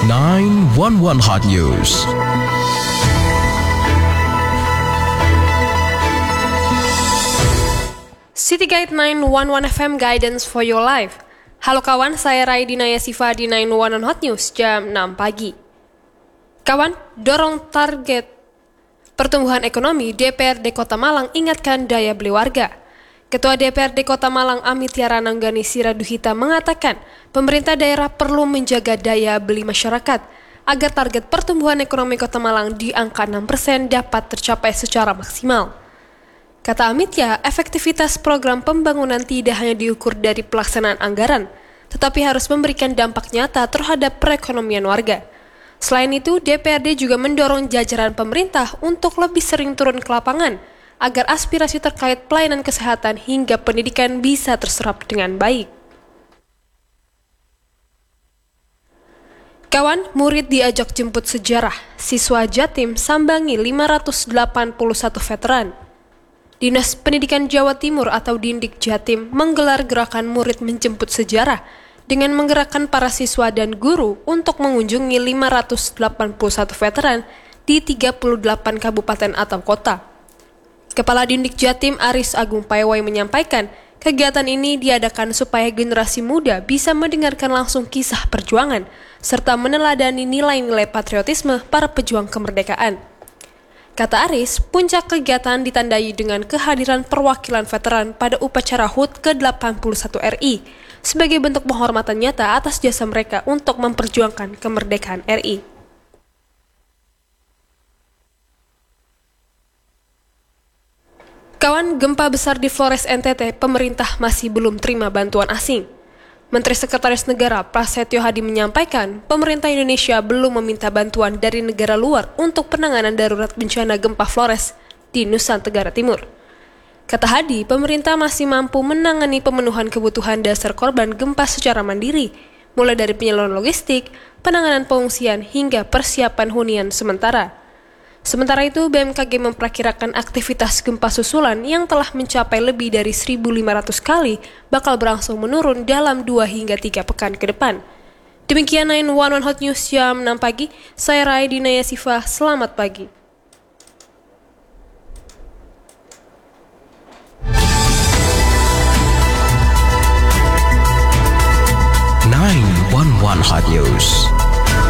911 Hot News. City Guide 911 FM Guidance for Your Life. Halo kawan, saya Raidina Yasifa di 911 Hot News jam 6 pagi. Kawan, dorong target pertumbuhan ekonomi, DPRD Kota Malang ingatkan daya beli warga. Ketua DPRD Kota Malang Amitya Rananggani Siraduhita mengatakan pemerintah daerah perlu menjaga daya beli masyarakat agar target pertumbuhan ekonomi Kota Malang di angka 6% dapat tercapai secara maksimal. Kata Amitya, efektivitas program pembangunan tidak hanya diukur dari pelaksanaan anggaran, tetapi harus memberikan dampak nyata terhadap perekonomian warga. Selain itu, DPRD juga mendorong jajaran pemerintah untuk lebih sering turun ke lapangan, agar aspirasi terkait pelayanan kesehatan hingga pendidikan bisa terserap dengan baik. Kawan, murid diajak jemput sejarah, siswa Jatim sambangi 581 veteran. Dinas Pendidikan Jawa Timur atau Dindik Jatim menggelar gerakan murid menjemput sejarah dengan menggerakkan para siswa dan guru untuk mengunjungi 581 veteran di 38 kabupaten atau kota. Kepala Dindik Jatim Aris Agung Paiwai menyampaikan, kegiatan ini diadakan supaya generasi muda bisa mendengarkan langsung kisah perjuangan, serta meneladani nilai-nilai patriotisme para pejuang kemerdekaan. Kata Aris, puncak kegiatan ditandai dengan kehadiran perwakilan veteran pada upacara HUT ke-81 RI, sebagai bentuk penghormatan nyata atas jasa mereka untuk memperjuangkan kemerdekaan RI. Kawan, gempa besar di Flores NTT, pemerintah masih belum terima bantuan asing. Menteri Sekretaris Negara Prasetyo Hadi menyampaikan, pemerintah Indonesia belum meminta bantuan dari negara luar untuk penanganan darurat bencana gempa Flores di Nusa Tenggara Timur. Kata Hadi, pemerintah masih mampu menangani pemenuhan kebutuhan dasar korban gempa secara mandiri, mulai dari penyaluran logistik, penanganan pengungsian, hingga persiapan hunian sementara. Sementara itu, BMKG memperkirakan aktivitas gempa susulan yang telah mencapai lebih dari 1.500 kali bakal berangsur menurun dalam 2 hingga 3 pekan ke depan. Demikian 911 Hot News jam 6 pagi, saya Raidina Yasifa, selamat pagi.